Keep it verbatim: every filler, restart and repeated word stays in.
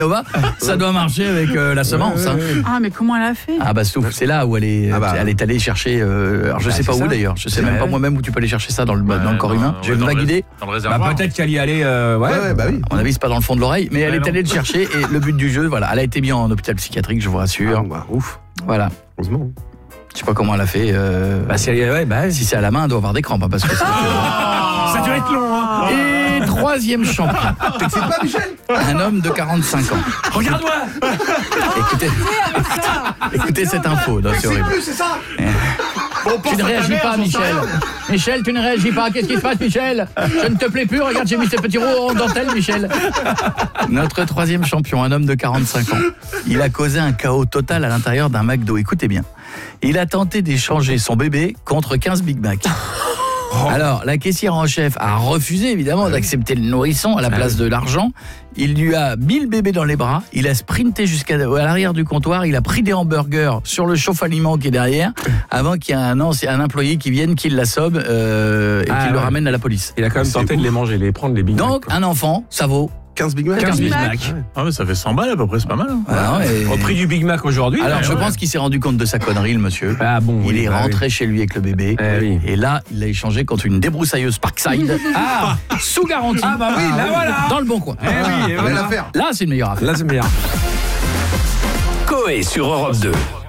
Nova, ça doit marcher avec euh, la semence. Hein. Ah, mais comment elle a fait? Ah bah Stouff, c'est là où elle est, Ah bah. elle est allée chercher. Euh, alors je Bah, sais pas c'est où ça. d'ailleurs. Je sais Ouais. même pas moi-même où tu peux aller chercher ça dans le, Ouais, dans le corps dans- humain. J'ai ouais, une dans vague le- idée. Dans le Bah, réservoir. peut-être qu'elle y allait. Euh, ouais, Ouais, ouais, bah oui. À mon avis, c'est pas dans le fond de l'oreille, mais elle Ouais, est non. allée le chercher et le but du jeu, voilà, elle a été mise en hôpital psychiatrique, je vous Ah, rassure. bah, ouf, Voilà. heureusement. Je sais pas comment elle a fait. Euh... Bah, si elle y ouais, bah, Si c'est à la main, elle doit avoir des crampes, hein, parce que. c'est- ça doit être long, hein. Et troisième champion, T'excites pas, Michel? un homme de quarante-cinq ans. Regarde-moi. Écoutez, écoutez cette info, non, c'est horrible. plus, c'est ça? Tu ne réagis pas, Michel. Michel, tu ne réagis pas. Qu'est-ce qui se passe, Michel? Je ne te plais plus. Regarde, j'ai mis ces petits roues en dentelle, Michel. Notre troisième champion, un homme de quarante-cinq ans. Il a causé un chaos total à l'intérieur d'un McDo. Écoutez bien. Il a tenté d'échanger son bébé contre quinze Big Mac. Alors, la caissière en chef a refusé, évidemment, d'accepter le nourrisson à la place de l'argent. Il lui a mis le bébé dans les bras. Il a sprinté jusqu'à à l'arrière du comptoir. Il a pris des hamburgers sur le chauffe-aliment qui est derrière, avant qu'il y ait un, ancien- un employé qui vienne, qui l'assomme euh, et Ah, qui le ouais. ramène à la police. Il a quand même C'est tenté de ouf. les manger, les prendre les Big Mac. Donc, quoi. un enfant, ça vaut quinze Big Mac. quinze Big Big Mac. Mac. Ah mais ça fait cent balles à peu près, c'est pas mal. Hein. Voilà, et- Au prix du Big Mac aujourd'hui. Alors, ouais, je ouais. pense qu'il s'est rendu compte de sa connerie, le monsieur. Ah bon. Il oui, est bah rentré chez lui avec le bébé. Eh oui. Et là, il l'a échangé contre une débroussailleuse Parkside. Ah. Sous garantie. Ah bah oui, là voilà. Dans le bon coin. Eh oui, et Belle voilà. affaire. Là, c'est une meilleure affaire. Là, c'est meilleur. Coé sur Europe deux.